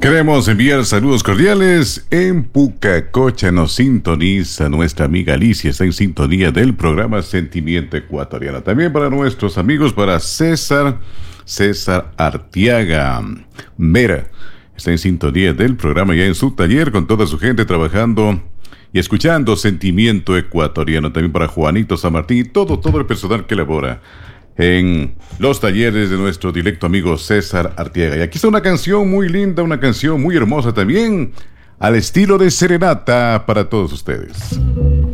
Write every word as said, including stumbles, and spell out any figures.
Queremos enviar saludos cordiales. En Pucacocha nos sintoniza nuestra amiga Alicia, está en sintonía del programa Sentimiento Ecuatoriano. También para nuestros amigos, para César, César Artiaga Mera, está en sintonía del programa ya en su taller con toda su gente trabajando y escuchando Sentimiento Ecuatoriano. También para Juanito San Martín y todo, todo el personal que labora en los talleres de nuestro directo amigo César Artiaga. Y aquí está una canción muy linda, una canción muy hermosa también, al estilo de serenata para todos ustedes.